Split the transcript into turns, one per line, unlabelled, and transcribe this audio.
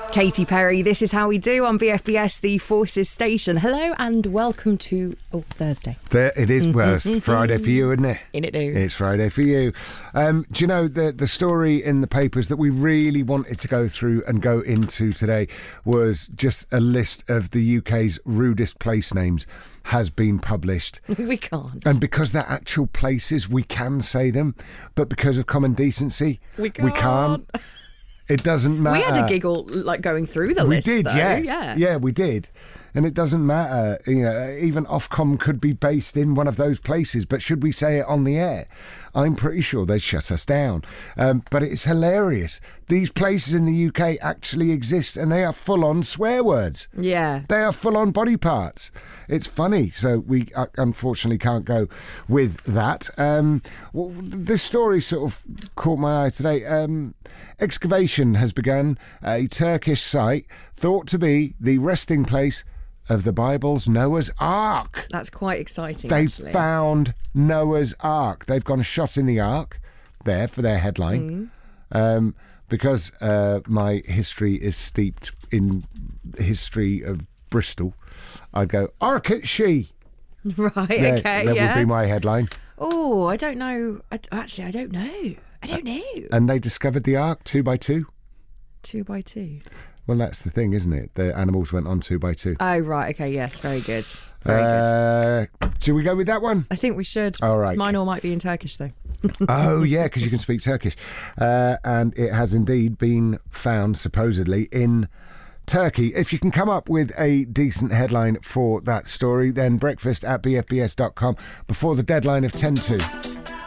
Katy Perry, this is how we do on BFBS, the Forces station. Hello and welcome to Thursday.
There it is. Well, it's Friday for you, isn't it?
In it do.
It's Friday for you. Do you know the story in the papers that we really wanted to go through and go into today was just a list of the UK's rudest place names has been published.
We can't.
And because they're actual places, we can say them. But because of common decency, we can't. It doesn't matter.
We had a giggle like going through the list.
We did,
though.
yeah, we did. And it doesn't matter. You know, even Ofcom could be based in one of those places. But should we say it on the air? I'm pretty sure they'd shut us down. But it's hilarious. These places in the UK actually exist, and they are full-on swear words.
Yeah.
They are full-on body parts. It's funny. So we unfortunately can't go with that. Well, this story sort of caught my eye today. Excavation has begun a Turkish site thought to be the resting place of the Bible's Noah's Ark.
That's quite exciting,
They
actually.
found Noah's Ark. They've gone shot in the Ark there for their headline. Because my history is steeped in history of Bristol, I'd go, Ark it she.
Right,
Yeah,
okay,
that
yeah.
would be my headline.
Oh, I don't know. Actually, I don't know.
And they discovered the Ark 2x2.
2x2.
Well, that's the thing, isn't it? The animals went on 2x2.
Oh, right, okay, yes, very good. Very good.
Should we go with that one?
I think we should.
All right.
Mine all might be in Turkish, though.
Oh, yeah, because you can speak Turkish. And it has indeed been found, supposedly, in Turkey. If you can come up with a decent headline for that story, then breakfast@bfbs.com before the deadline of 10 to.